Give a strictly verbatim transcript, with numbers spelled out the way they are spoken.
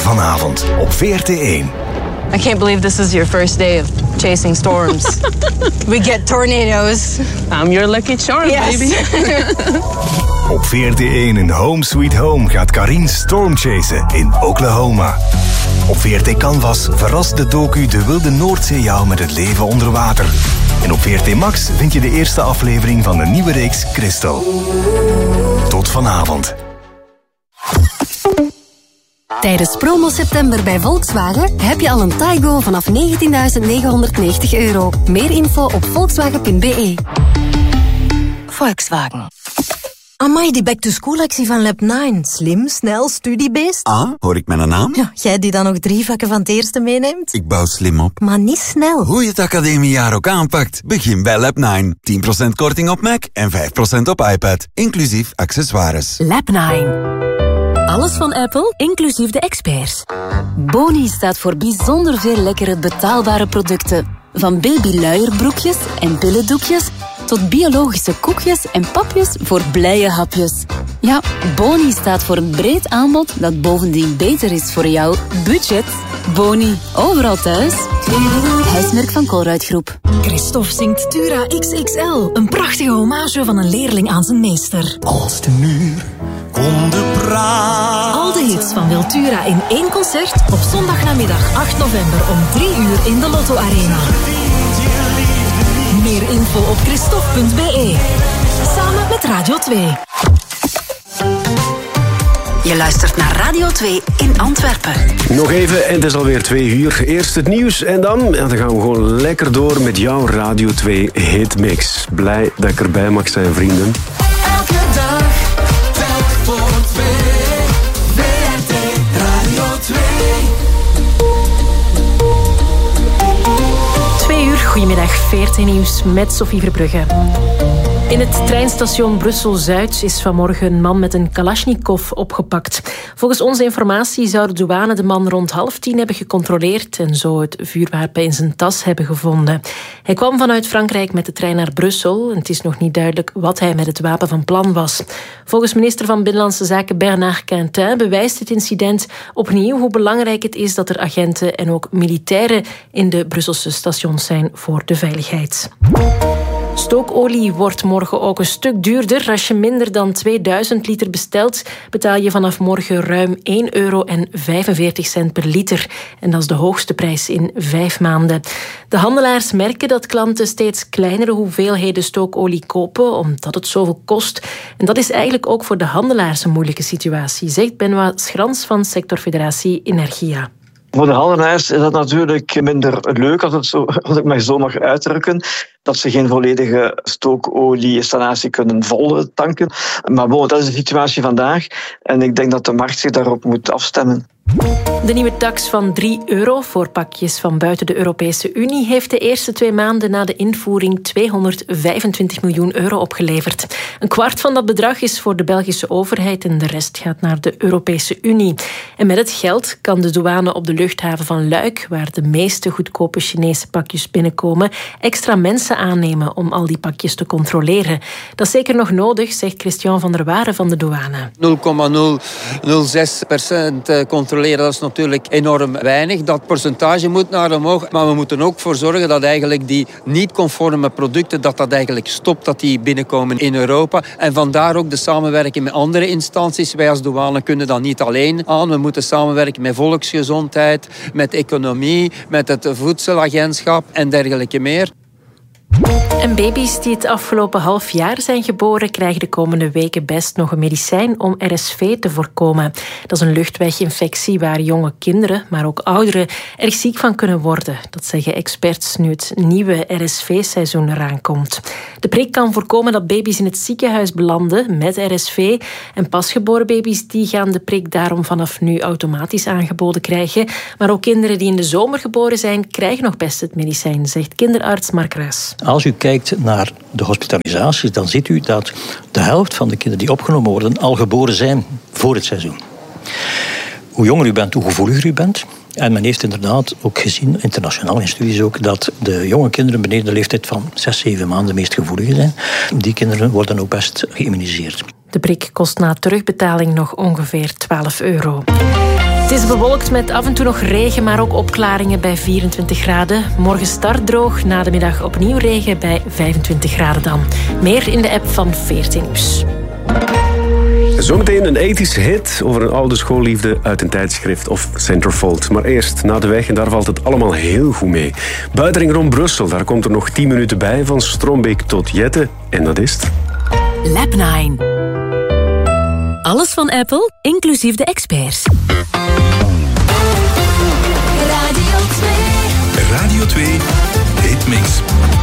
vanavond op V R T één. I can't believe this is your first day of chasing storms. We get tornadoes. I'm your lucky charm, yes. Baby. Op V R T één in Home Sweet Home gaat Karien stormchasen in Oklahoma. Op V R T Canvas verrast de docu De Wilde Noordzee jou met het leven onder water. En op V R T Max vind je de eerste aflevering van de nieuwe reeks Crystal. Tot vanavond. Tijdens promo september bij Volkswagen heb je al een Taigo vanaf negentienduizend negenhonderdnegentig euro. Meer info op volkswagen punt b e. Volkswagen. Amai, die back-to-school-actie van Lab nine. Slim, snel, studiebeest. Ah, hoor ik mijn naam? Ja, jij die dan nog drie vakken van het eerste meeneemt? Ik bouw slim op. Maar niet snel. Hoe je het academiejaar ook aanpakt, begin bij Lab nine. tien procent korting op Mac en vijf procent op iPad. Inclusief accessoires. Lab nine. Alles van Apple, inclusief de experts. Boni staat voor bijzonder veel lekkere betaalbare producten. Van babyluierbroekjes en billendoekjes tot biologische koekjes en papjes voor blije hapjes. Ja, Boni staat voor een breed aanbod dat bovendien beter is voor jouw budget. Boni, overal thuis. Huismerk van Colruyt Groep. Christophe zingt Tura X X L. Een prachtige hommage van een leerling aan zijn meester. Als de muur konden praten. Al de hits van Wiltura in één concert op zondagnamiddag acht november om drie uur in de Lotto Arena. Meer info op christophe punt b e. Samen met Radio twee. Je luistert naar Radio twee in Antwerpen. Nog even en het is alweer twee uur. Eerst het nieuws en dan, ja, dan gaan we gewoon lekker door met jouw Radio twee hitmix. Blij dat ik erbij mag zijn, vrienden. Elke dag, telk voor twee. V R T Radio twee. Twee uur, goedemiddag, V R T Nieuws met Sophie Verbrugge. In het treinstation Brussel-Zuid is vanmorgen een man met een Kalashnikov opgepakt. Volgens onze informatie zou de douane de man rond half tien hebben gecontroleerd en zo het vuurwapen in zijn tas hebben gevonden. Hij kwam vanuit Frankrijk met de trein naar Brussel en het is nog niet duidelijk wat hij met het wapen van plan was. Volgens minister van Binnenlandse Zaken Bernard Quintin bewijst het incident opnieuw hoe belangrijk het is dat er agenten en ook militairen in de Brusselse stations zijn voor de veiligheid. Stookolie wordt morgen ook een stuk duurder. Als je minder dan tweeduizend liter bestelt, betaal je vanaf morgen ruim één euro en vijfenveertig cent per liter. En dat is de hoogste prijs in vijf maanden. De handelaars merken dat klanten steeds kleinere hoeveelheden stookolie kopen, omdat het zoveel kost. En dat is eigenlijk ook voor de handelaars een moeilijke situatie, zegt Benoit Schrans van sectorfederatie Energia. Voor de handelaars is dat natuurlijk minder leuk, als, het zo, als ik mij zo mag uitdrukken, dat ze geen volledige stookolie-installatie kunnen vol tanken. Maar bon, dat is de situatie vandaag en ik denk dat de markt zich daarop moet afstemmen. De nieuwe tax van drie euro voor pakjes van buiten de Europese Unie heeft de eerste twee maanden na de invoering tweehonderdvijfentwintig miljoen euro opgeleverd. Een kwart van dat bedrag is voor de Belgische overheid en de rest gaat naar de Europese Unie. En met het geld kan de douane op de luchthaven van Luik, waar de meeste goedkope Chinese pakjes binnenkomen, extra mensen aannemen om al die pakjes te controleren. Dat is zeker nog nodig, zegt Christian van der Waren van de douane. nul komma nul nul zes procent controleren, dat is natuurlijk enorm weinig. Dat percentage moet naar omhoog, maar we moeten ook voor zorgen dat eigenlijk die niet-conforme producten, dat dat eigenlijk stopt, dat die binnenkomen in Europa. En vandaar ook de samenwerking met andere instanties. Wij als douane kunnen dat niet alleen aan. We moeten samenwerken met volksgezondheid, met economie, met het voedselagentschap en dergelijke meer. En baby's die het afgelopen half jaar zijn geboren krijgen de komende weken best nog een medicijn om R S V te voorkomen. Dat is een luchtweginfectie waar jonge kinderen, maar ook ouderen, erg ziek van kunnen worden. Dat zeggen experts nu het nieuwe R S V-seizoen eraan komt. De prik kan voorkomen dat baby's in het ziekenhuis belanden met R S V. En pasgeboren baby's die gaan de prik daarom vanaf nu automatisch aangeboden krijgen. Maar ook kinderen die in de zomer geboren zijn, krijgen nog best het medicijn, zegt kinderarts Mark Ruijs. Als u kijkt naar de hospitalisaties, dan ziet u dat de helft van de kinderen die opgenomen worden al geboren zijn voor het seizoen. Hoe jonger u bent, hoe gevoeliger u bent. En men heeft inderdaad ook gezien, internationaal in studies ook, dat de jonge kinderen beneden de leeftijd van zes, zeven maanden de meest gevoelige zijn. Die kinderen worden ook best geïmmuniseerd. De prik kost na terugbetaling nog ongeveer twaalf euro. Het is bewolkt met af en toe nog regen, maar ook opklaringen bij vierentwintig graden. Morgen start droog, na de middag opnieuw regen bij vijfentwintig graden dan. Meer in de app van veertien Nieuws. Zometeen een ethische hit over een oude schoolliefde uit een tijdschrift of Centerfold. Maar eerst naar de weg en daar valt het allemaal heel goed mee. Buitenring rond Brussel, daar komt er nog tien minuten bij van Strombeek tot Jette. En dat is het. Lab nine. Alles van Apple, inclusief de experts. Radio twee. Radio twee Hitmix.